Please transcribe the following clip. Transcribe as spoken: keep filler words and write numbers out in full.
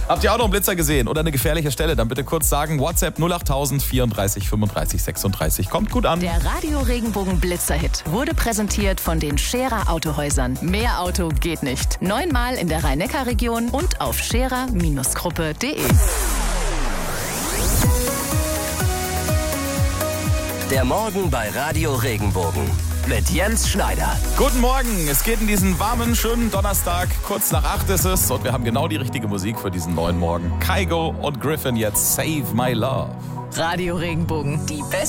Habt ihr auch noch einen Blitzer gesehen oder eine gefährliche Stelle? Dann bitte kurz sagen, WhatsApp null achttausend vierunddreißig fünfunddreißig sechsunddreißig. Kommt gut an. Der Radio Regenbogen Blitzerhit wurde präsentiert von den Scherer Autohäusern. Mehr Auto geht nicht. Neunmal in der Rhein-Neckar-Region und auf scherer Gruppe punkt de. Der Morgen bei Radio Regenbogen mit Jens Schneider. Guten Morgen, es geht in diesen warmen, schönen Donnerstag. Kurz nach acht ist es und wir haben genau die richtige Musik für diesen neuen Morgen. Kygo und Griffin jetzt Save My Love. Radio Regenbogen, die beste